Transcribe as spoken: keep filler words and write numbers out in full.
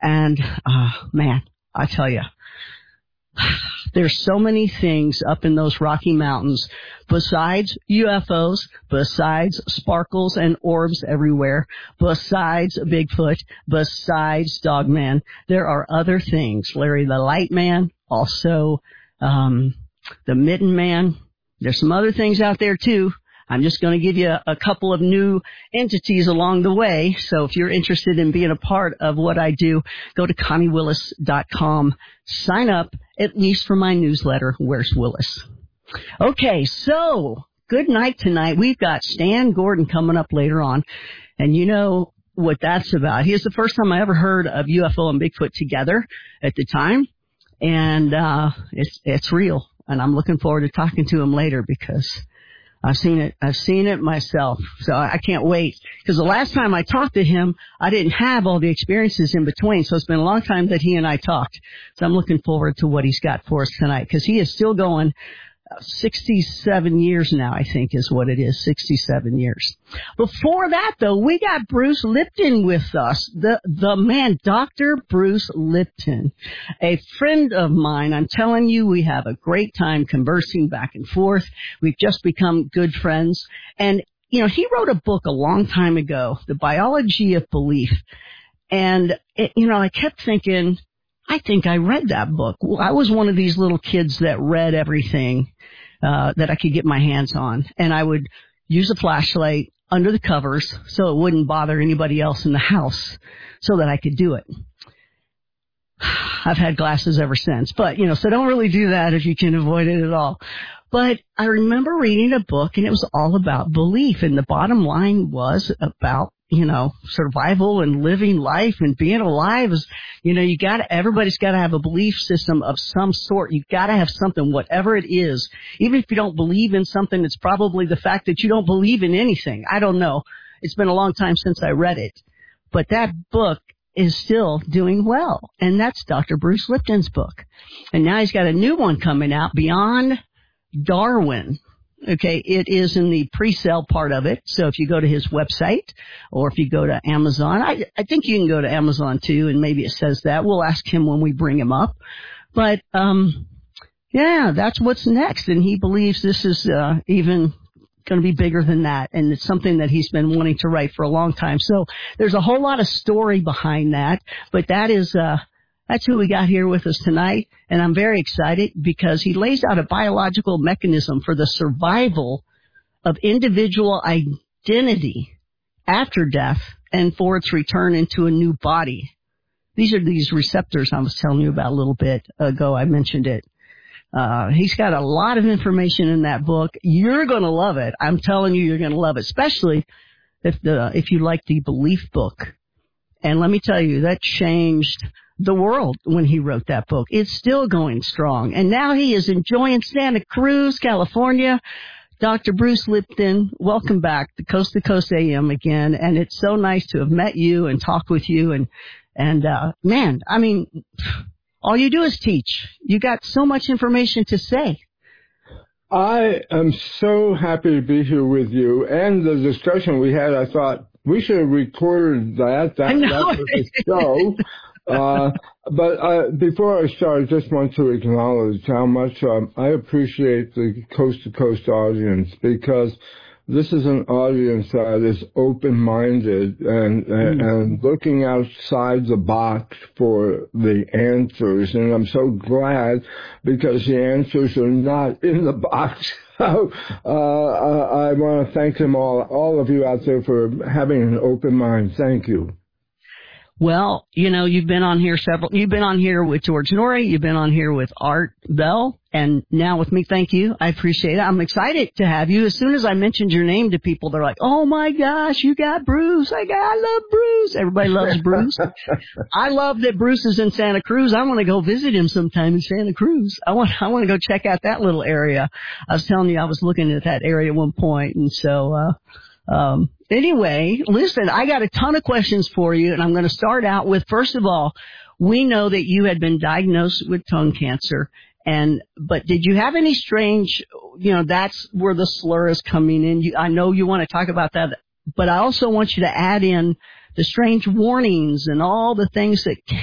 And, uh, man, I tell you, there's so many things up in those Rocky Mountains besides U F Os, besides sparkles and orbs everywhere, besides Bigfoot, besides Dogman. There are other things. Larry the Light Man, also um, the Mitten Man. There's some other things out there, too. I'm just going to give you a, a couple of new entities along the way. So if you're interested in being a part of what I do, go to Connie Willis dot com. Sign up, at least for my newsletter, Where's Willis? Okay, so good night tonight. We've got Stan Gordon coming up later on. And you know what that's about. He is the first time I ever heard of U F O and Bigfoot together at the time. And uh it's it's real. And I'm looking forward to talking to him later because I've seen it. I've seen it myself. So I can't wait. Because the last time I talked to him, I didn't have all the experiences in between. So it's been a long time that he and I talked. So I'm looking forward to what he's got for us tonight. Because he is still going sixty-seven years now, I think is what it is. sixty-seven years. Before that, though, we got Bruce Lipton with us. The, the man, Doctor Bruce Lipton, a friend of mine. I'm telling you, we have a great time conversing back and forth. We've just become good friends. And, you know, he wrote a book a long time ago, The Biology of Belief. And, it, you know, I kept thinking, I think I read that book. Well, I was one of these little kids that read everything uh, that I could get my hands on. And I would use a flashlight under the covers so it wouldn't bother anybody else in the house so that I could do it. I've had glasses ever since. But, you know, so don't really do that if you can avoid it at all. But I remember reading a book, and it was all about belief. And the bottom line was about, you know, survival and living life and being alive is, you know, you got to, everybody's got to have a belief system of some sort. You've got to have something, whatever it is. Even if you don't believe in something, it's probably the fact that you don't believe in anything. I don't know. It's been a long time since I read it. But that book is still doing well. And that's Doctor Bruce Lipton's book. And now he's got a new one coming out, Beyond Darwin. Okay, it is in the pre-sale part of it. So if you go to his website or if you go to Amazon, I, I think you can go to Amazon too, and maybe it says that. We'll ask him when we bring him up. But, um, yeah, that's what's next. And he believes this is uh, even going to be bigger than that. And it's something that he's been wanting to write for a long time. So there's a whole lot of story behind that. But that is, uh, that's who we got here with us tonight. And I'm very excited because he lays out a biological mechanism for the survival of individual identity after death and for its return into a new body. These are these receptors I was telling you about a little bit ago. I mentioned it. Uh, he's got a lot of information in that book. You're going to love it. I'm telling you, you're going to love it, especially if the, if you like the belief book. And let me tell you, that changed the world when he wrote that book. It's still going strong. And now he is enjoying Santa Cruz, California. Doctor Bruce Lipton, welcome back to Coast to Coast A M again. And it's so nice to have met you and talked with you. And, and, uh, man, I mean, all you do is teach. You got so much information to say. I am so happy to be here with you. And the discussion we had, I thought we should have recorded that. That, I know. that was the show. Uh, but uh, before I start, I just want to acknowledge how much um, I appreciate the Coast to Coast audience, because this is an audience that is open-minded and, and, mm. and looking outside the box for the answers. And I'm so glad, because the answers are not in the box. So uh, I, I want to thank them all, all of you out there, for having an open mind. Thank you. Well, you know, you've been on here several, you've been on here with George Norrie, you've been on here with Art Bell, and now with me. Thank you. I appreciate it. I'm excited to have you. As soon as I mentioned your name to people, they're like, oh my gosh, you got Bruce. I got, I love Bruce. Everybody loves Bruce. I love that Bruce is in Santa Cruz. I want to go visit him sometime in Santa Cruz. I want, I want to go check out that little area. I was telling you, I was looking at that area at one point, and so, uh, Um, anyway, listen, I got a ton of questions for you, and I'm going to start out with, first of all, we know that you had been diagnosed with tongue cancer, and, but did you have any strange, you know, that's where the slur is coming in. You, I know you want to talk about that, but I also want you to add in the strange warnings and all the things that